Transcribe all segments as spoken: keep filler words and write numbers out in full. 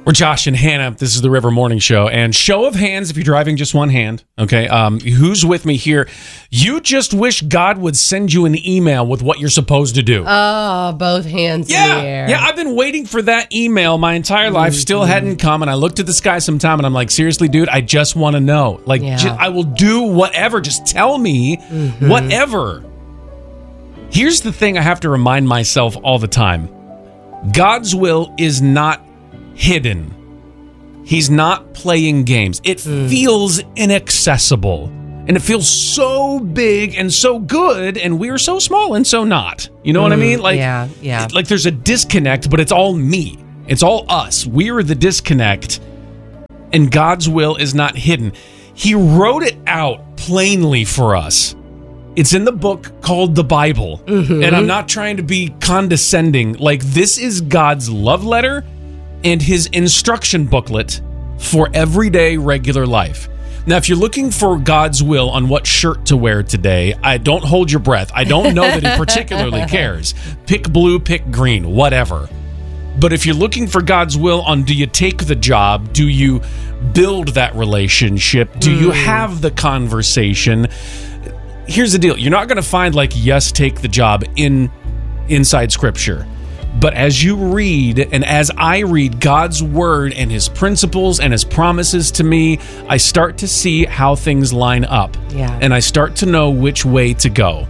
We're Josh and Hannah. This is the River Morning Show. And show of hands if you're driving, just one hand. Okay. Um, who's with me here? You just wish God would send you an email with what you're supposed to do. Oh, both hands yeah. in the air. Yeah, I've been waiting for that email my entire life. Mm-hmm. Still hadn't come. And I looked at the sky sometime and I'm like, seriously, dude, I just want to know. Like, yeah. just, I will do whatever. Just tell me mm-hmm. whatever. Here's the thing I have to remind myself all the time. God's will is not hidden. He's not playing games. It mm. feels inaccessible. And it feels so big and so good, and we're so small and so not. You know mm, what I mean? Like, yeah, yeah. Like there's a disconnect, but it's all me. It's all us. We're the disconnect, and God's will is not hidden. He wrote it out plainly for us. It's in the book called the Bible. Mm-hmm. And I'm not trying to be condescending. Like, this is God's love letter and his instruction booklet for everyday regular life. Now, if you're looking for God's will on what shirt to wear today, I don't hold your breath. I don't know that he particularly cares. Pick blue, pick green, whatever. But if you're looking for God's will on do you take the job, do you build that relationship, do mm. you have the conversation, here's the deal. You're not going to find like, yes, take the job in inside Scripture. But as you read, and as I read God's word and his principles and his promises to me, I start to see how things line up. Yeah. And I start to know which way to go.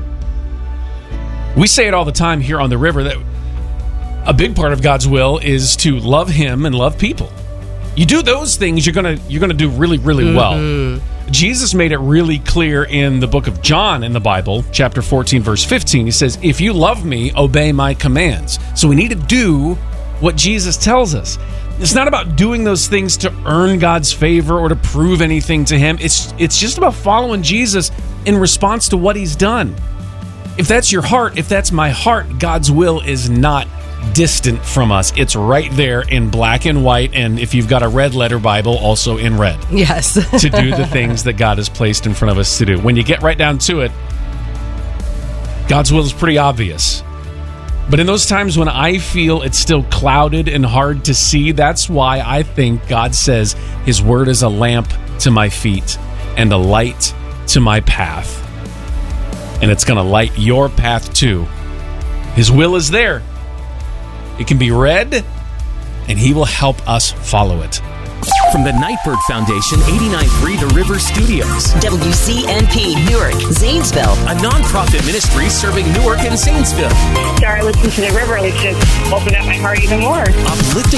We say it all the time here on the river that a big part of God's will is to love him and love people. You do those things, you're gonna you're gonna do really, really mm-hmm. well. Jesus made it really clear in the book of John in the Bible, chapter fourteen, verse fifteen. He says, if you love me, obey my commands. So we need to do what Jesus tells us. It's not about doing those things to earn God's favor or to prove anything to him. It's it's just about following Jesus in response to what he's done. If that's your heart, if that's my heart, God's will is not distant from us. It's right there in black and white, and if you've got a red letter Bible, also in red. Yes. To do the things that God has placed in front of us to do. When you get right down to it, God's will is pretty obvious. But in those times when I feel it's still clouded and hard to see, that's why I think God says his word is a lamp to my feet and a light to my path. And it's going to light your path too. His will is there. It can be read, and he will help us follow it. From the Nightbird Foundation, eighty-nine point three The River Studios. W C N P, Newark, Zanesville. A nonprofit ministry serving Newark and Zanesville. After I listened to The River, it just opened up my heart even more. Uplifting